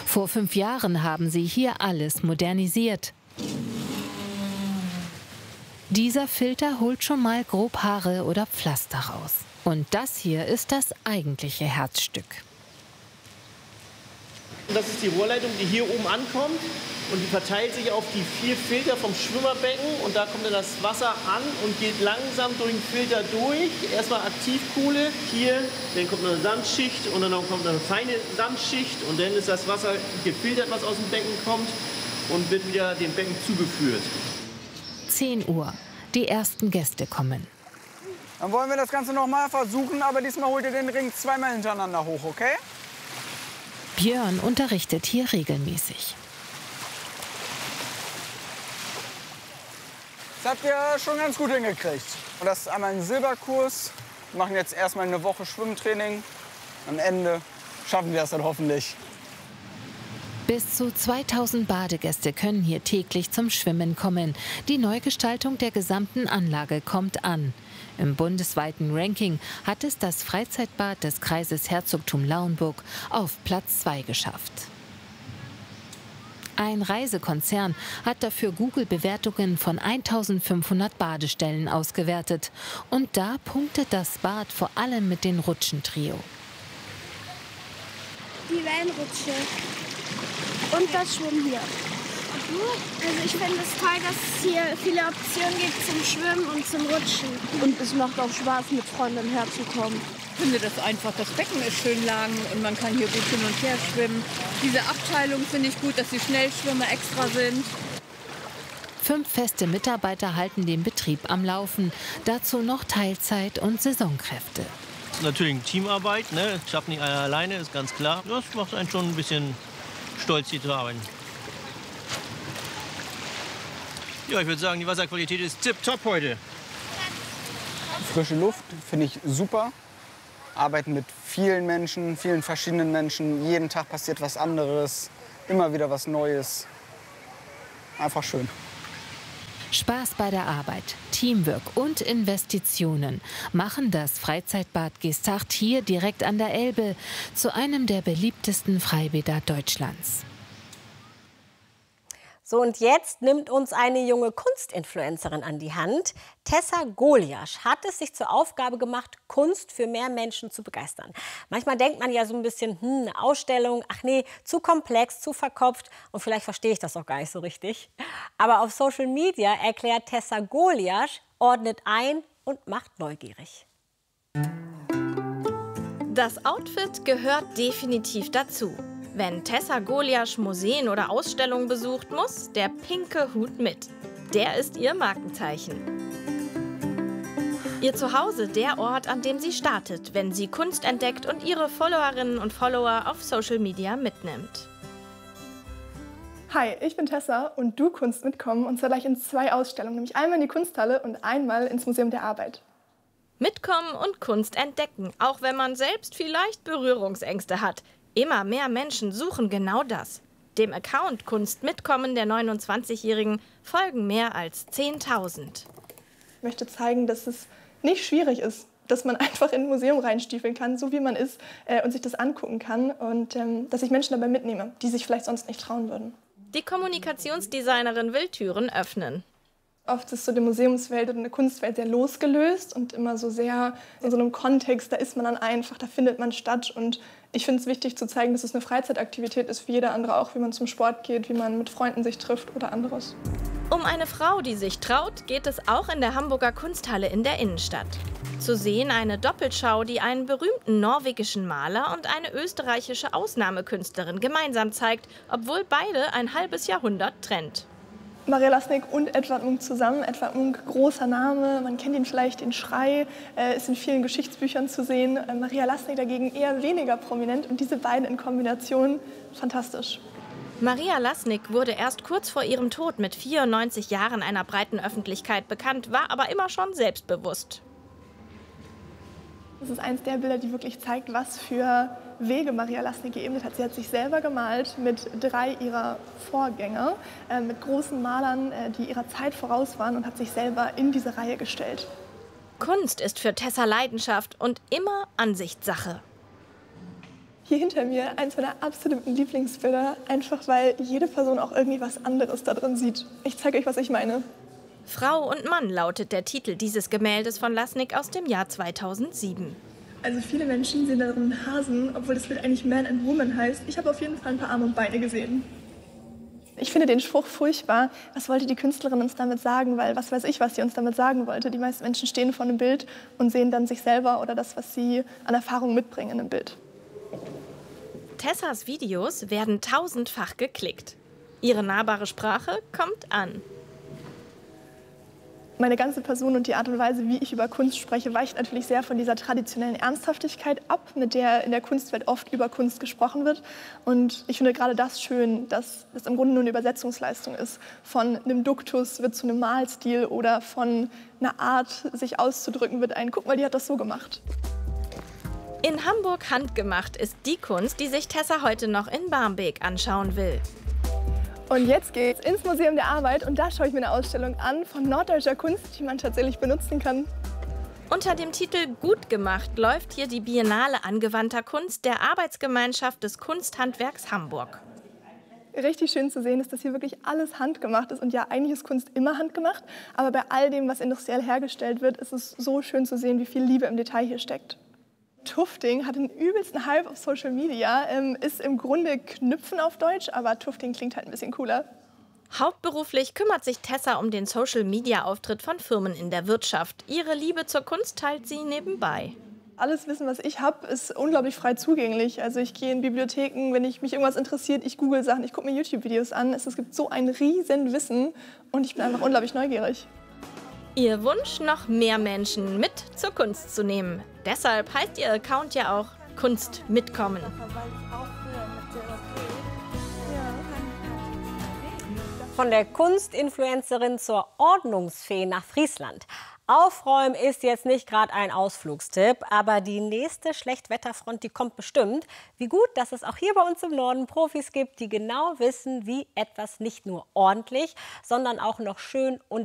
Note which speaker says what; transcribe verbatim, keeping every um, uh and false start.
Speaker 1: Vor fünf Jahren haben sie hier alles modernisiert. Dieser Filter holt schon mal grob Haare oder Pflaster raus. Und das hier ist das eigentliche Herzstück.
Speaker 2: Das ist die Rohrleitung, die hier oben ankommt und die verteilt sich auf die vier Filter vom Schwimmerbecken und da kommt dann das Wasser an und geht langsam durch den Filter durch. Erstmal Aktivkohle hier, dann kommt eine Sandschicht und dann kommt eine feine Sandschicht und dann ist das Wasser gefiltert, was aus dem Becken kommt und wird wieder dem Becken zugeführt.
Speaker 1: zehn Uhr. Die ersten Gäste kommen.
Speaker 3: Dann wollen wir das Ganze noch mal versuchen, aber diesmal holt ihr den Ring zweimal hintereinander hoch, okay?
Speaker 1: Björn unterrichtet hier regelmäßig.
Speaker 3: Das habt ihr schon ganz gut hingekriegt. Und das ist einmal ein Silberkurs. Wir machen jetzt erstmal eine Woche Schwimmtraining. Am Ende schaffen wir es dann hoffentlich.
Speaker 1: Bis zu zweitausend Badegäste können hier täglich zum Schwimmen kommen. Die Neugestaltung der gesamten Anlage kommt an. Im bundesweiten Ranking hat es das Freizeitbad des Kreises Herzogtum Lauenburg auf Platz zwei geschafft. Ein Reisekonzern hat dafür Google-Bewertungen von eintausendfünfhundert Badestellen ausgewertet. Und da punktet das Bad vor allem mit den Rutschentrio.
Speaker 4: Die Wellenrutsche und das Schwimmen hier. Also ich finde es toll, dass es hier viele Optionen gibt zum Schwimmen und zum Rutschen. Und es macht auch Spaß, mit Freunden herzukommen.
Speaker 5: Ich finde das einfach, das Becken ist schön lang und man kann hier gut hin und her schwimmen. Diese Abteilung finde ich gut, dass die Schnellschwimmer extra sind.
Speaker 1: Fünf feste Mitarbeiter halten den Betrieb am Laufen. Dazu noch Teilzeit- und Saisonkräfte.
Speaker 2: Das ist natürlich eine Teamarbeit, ne? Das schafft nicht einer alleine, ist ganz klar. Das macht einen schon ein bisschen stolz, hier zu arbeiten. Ja, ich würde sagen, die Wasserqualität ist tipptopp heute.
Speaker 3: Frische Luft finde ich super. Arbeiten mit vielen Menschen, vielen verschiedenen Menschen. Jeden Tag passiert was anderes, immer wieder was Neues. Einfach schön.
Speaker 1: Spaß bei der Arbeit, Teamwork und Investitionen machen das Freizeitbad Geesthacht hier direkt an der Elbe zu einem der beliebtesten Freibäder Deutschlands.
Speaker 6: So, und jetzt nimmt uns eine junge Kunstinfluencerin an die Hand. Tessa Goliasch hat es sich zur Aufgabe gemacht, Kunst für mehr Menschen zu begeistern. Manchmal denkt man ja so ein bisschen, hm, eine Ausstellung, ach nee, zu komplex, zu verkopft und vielleicht verstehe ich das auch gar nicht so richtig. Aber auf Social Media erklärt Tessa Goliasch, ordnet ein und macht neugierig.
Speaker 7: Das Outfit gehört definitiv dazu. Wenn Tessa Goliasch Museen oder Ausstellungen besucht, muss der pinke Hut mit. Der ist ihr Markenzeichen. Ihr Zuhause der Ort, an dem sie startet, wenn sie Kunst entdeckt und ihre Followerinnen und Follower auf Social Media mitnimmt.
Speaker 8: Hi, ich bin Tessa und du Kunst mitkommen und zwar gleich in zwei Ausstellungen, nämlich einmal in die Kunsthalle und einmal ins Museum der Arbeit.
Speaker 7: Mitkommen und Kunst entdecken, auch wenn man selbst vielleicht Berührungsängste hat. Immer mehr Menschen suchen genau das. Dem Account Kunst mitkommen der neunundzwanzigjährigen folgen mehr als zehntausend.
Speaker 8: Ich möchte zeigen, dass es nicht schwierig ist, dass man einfach in ein Museum reinstiefeln kann, so wie man ist, äh, und sich das angucken kann. Und ähm, dass ich Menschen dabei mitnehme, die sich vielleicht sonst nicht trauen würden.
Speaker 7: Die Kommunikationsdesignerin will Türen öffnen.
Speaker 8: Oft ist so die Museumswelt oder eine Kunstwelt sehr losgelöst und immer so sehr in so einem Kontext, da ist man dann einfach, da findet man statt. Und ich finde es wichtig zu zeigen, dass es eine Freizeitaktivität ist, wie jeder andere auch, wie man zum Sport geht, wie man mit Freunden sich trifft oder anderes.
Speaker 7: Um eine Frau, die sich traut, geht es auch in der Hamburger Kunsthalle in der Innenstadt. Zu sehen eine Doppelschau, die einen berühmten norwegischen Maler und eine österreichische Ausnahmekünstlerin gemeinsam zeigt, obwohl beide ein halbes Jahrhundert trennt.
Speaker 8: Maria Lassnig und Edvard Munch zusammen. Edvard Munch, großer Name, man kennt ihn vielleicht, den Schrei, äh, ist in vielen Geschichtsbüchern zu sehen. Äh, Maria Lassnig dagegen eher weniger prominent und diese beiden in Kombination fantastisch.
Speaker 7: Maria Lassnig wurde erst kurz vor ihrem Tod mit vierundneunzig Jahren einer breiten Öffentlichkeit bekannt, war aber immer schon selbstbewusst.
Speaker 8: Das ist eines der Bilder, die wirklich zeigt, was für Wege Maria Lassnig geebnet hat. Sie hat sich selber gemalt mit drei ihrer Vorgänger, äh, mit großen Malern, äh, die ihrer Zeit voraus waren und hat sich selber in diese Reihe gestellt.
Speaker 7: Kunst ist für Tessa Leidenschaft und immer Ansichtssache.
Speaker 8: Hier hinter mir eins meiner absoluten Lieblingsbilder, einfach weil jede Person auch irgendwie was anderes da drin sieht. Ich zeige euch, was ich meine.
Speaker 7: Frau und Mann lautet der Titel dieses Gemäldes von Lasnik aus dem Jahr zweitausendsieben.
Speaker 8: Also viele Menschen sehen darin einen Hasen, obwohl das Bild eigentlich Man and Woman heißt. Ich habe auf jeden Fall ein paar Arme und Beine gesehen. Ich finde den Spruch furchtbar. Was wollte die Künstlerin uns damit sagen? Weil was weiß ich, was sie uns damit sagen wollte. Die meisten Menschen stehen vor einem Bild und sehen dann sich selber oder das, was sie an Erfahrung mitbringen in einem Bild.
Speaker 7: Tessas Videos werden tausendfach geklickt. Ihre nahbare Sprache kommt an.
Speaker 8: Meine ganze Person und die Art und Weise, wie ich über Kunst spreche, weicht natürlich sehr von dieser traditionellen Ernsthaftigkeit ab, mit der in der Kunstwelt oft über Kunst gesprochen wird. Und ich finde gerade das schön, dass es im Grunde nur eine Übersetzungsleistung ist. Von einem Duktus wird zu einem Malstil oder von einer Art, sich auszudrücken, wird ein, guck mal, die hat das so gemacht.
Speaker 7: In Hamburg handgemacht ist die Kunst, die sich Tessa heute noch in Barmbek anschauen will.
Speaker 8: Und jetzt geht's ins Museum der Arbeit und da schaue ich mir eine Ausstellung an von norddeutscher Kunst, die man tatsächlich benutzen kann.
Speaker 7: Unter dem Titel Gut gemacht läuft hier die Biennale angewandter Kunst der Arbeitsgemeinschaft des Kunsthandwerks Hamburg.
Speaker 8: Richtig schön zu sehen ist, dass hier wirklich alles handgemacht ist. Und ja, eigentlich ist Kunst immer handgemacht, aber bei all dem, was industriell hergestellt wird, ist es so schön zu sehen, wie viel Liebe im Detail hier steckt. Tufting hat den übelsten Hype auf Social Media, ähm, ist im Grunde Knüpfen auf Deutsch, aber Tufting klingt halt ein bisschen cooler.
Speaker 7: Hauptberuflich kümmert sich Tessa um den Social-Media-Auftritt von Firmen in der Wirtschaft. Ihre Liebe zur Kunst teilt sie nebenbei.
Speaker 8: Alles Wissen, was ich habe, ist unglaublich frei zugänglich. Also ich gehe in Bibliotheken, wenn ich mich irgendwas interessiert, ich google Sachen, ich gucke mir YouTube-Videos an. Es, es gibt so ein riesen Wissen und ich bin einfach unglaublich neugierig.
Speaker 7: Ihr Wunsch, noch mehr Menschen mit zur Kunst zu nehmen. Deshalb heißt ihr Account ja auch Kunst mitkommen.
Speaker 6: Von der Kunstinfluencerin zur Ordnungsfee nach Friesland. Aufräumen ist jetzt nicht gerade ein Ausflugstipp, aber die nächste Schlechtwetterfront, die kommt bestimmt. Wie gut, dass es auch hier bei uns im Norden Profis gibt, die genau wissen, wie etwas nicht nur ordentlich, sondern auch noch schön und